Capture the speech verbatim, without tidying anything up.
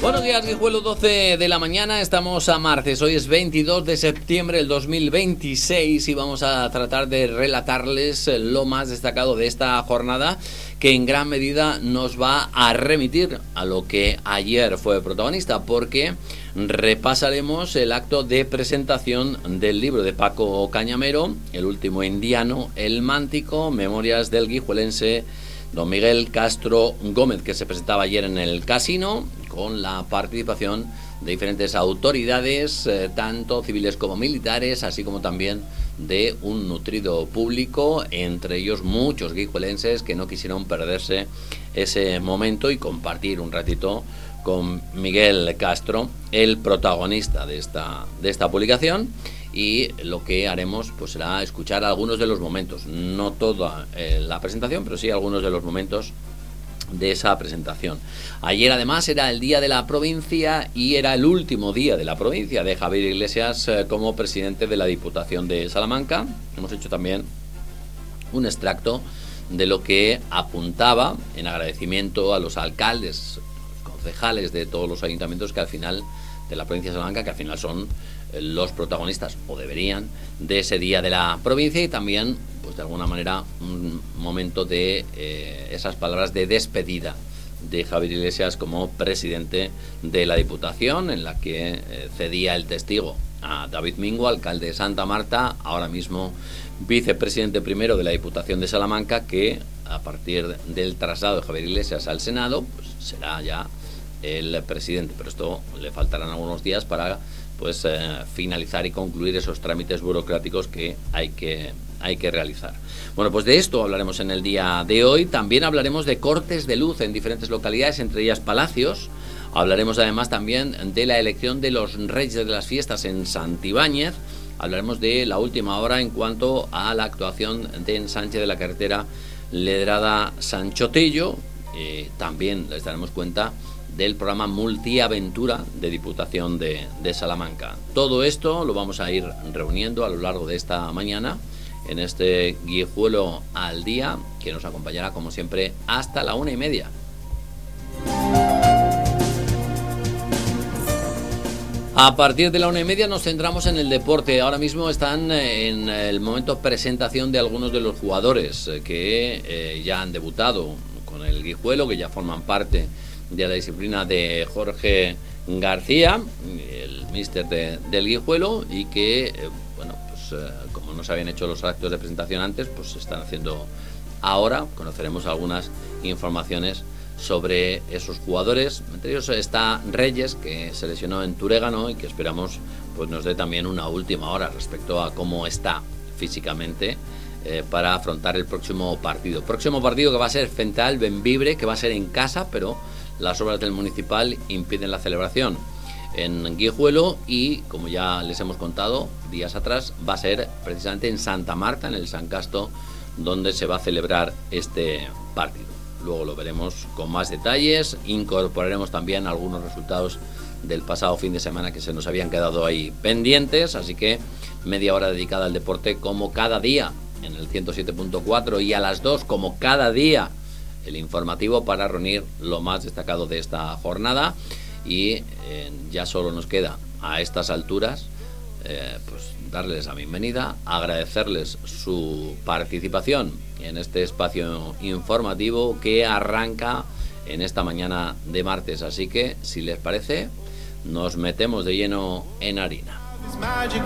Buenos días, Guijuelo, doce de la mañana, estamos a martes, hoy es veintidós de septiembre del dos mil veintiséis y vamos a tratar de relatarles lo más destacado de esta jornada, que en gran medida nos va a remitir a lo que ayer fue protagonista, porque repasaremos el acto de presentación del libro de Paco Cañamero, El último indiano, El Mántico, Memorias del guijuelense don Miguel Castro Gómez, que se presentaba ayer en el Casino, con la participación de diferentes autoridades, eh, tanto civiles como militares, así como también de un nutrido público, entre ellos muchos guijuelenses que no quisieron perderse ese momento y compartir un ratito con Miguel Castro, el protagonista de esta, de esta publicación. Y lo que haremos pues será escuchar algunos de los momentos, no toda eh, la presentación, pero sí algunos de los momentos de esa presentación. Ayer además era el día de la provincia y era el último día de la provincia de Javier Iglesias eh, como presidente de la Diputación de Salamanca. Hemos hecho también un extracto de lo que apuntaba en agradecimiento a los alcaldes, concejales de todos los ayuntamientos que al final de la provincia de Salamanca, que al final son los protagonistas, o deberían, de ese día de la provincia, y también, pues de alguna manera, un momento de eh, esas palabras de despedida de Javier Iglesias como presidente de la Diputación, en la que eh, cedía el testigo a David Mingo, alcalde de Santa Marta, ahora mismo vicepresidente primero de la Diputación de Salamanca, que a partir del traslado de Javier Iglesias al Senado, pues será ya el presidente, pero esto le faltarán algunos días para pues eh, finalizar y concluir esos trámites burocráticos que hay que hay que realizar. Bueno, pues de esto hablaremos en el día de hoy. También hablaremos de cortes de luz en diferentes localidades, entre ellas Palacios. Hablaremos además también de la elección de los reyes de las fiestas en Santibáñez. Hablaremos de la última hora en cuanto a la actuación de ensanche de la carretera Ledrada-Sanchotello. Eh, también les daremos cuenta del programa Multiaventura de Diputación de, de Salamanca. Todo esto lo vamos a ir reuniendo a lo largo de esta mañana en este Guijuelo al Día, que nos acompañará como siempre hasta la una y media. A partir de la una y media nos centramos en el deporte. Ahora mismo están en el momento presentación de algunos de los jugadores que eh, ya han debutado con el Guijuelo, que ya forman parte de la disciplina de Jorge García, el míster de, del Guijuelo, y que, eh, bueno, pues eh, como no se habían hecho los actos de presentación antes, pues se están haciendo ahora. Conoceremos algunas informaciones sobre esos jugadores. Entre ellos está Reyes, que se lesionó en Turégano y que esperamos pues nos dé también una última hora respecto a cómo está físicamente eh, para afrontar el próximo partido. Próximo partido que va a ser frente al Bembibre, que va a ser en casa, pero las obras del municipal impiden la celebración en Guijuelo, y como ya les hemos contado días atrás, va a ser precisamente en Santa Marta, en el San Casto, donde se va a celebrar este partido. Luego lo veremos con más detalles, incorporaremos también algunos resultados del pasado fin de semana que se nos habían quedado ahí pendientes, así que media hora dedicada al deporte como cada día en el ciento siete punto cuatro, y a las dos como cada día el informativo para reunir lo más destacado de esta jornada. Y eh, ya solo nos queda a estas alturas eh, pues darles la bienvenida, agradecerles su participación en este espacio informativo que arranca en esta mañana de martes. Así que, si les parece, nos metemos de lleno en harina.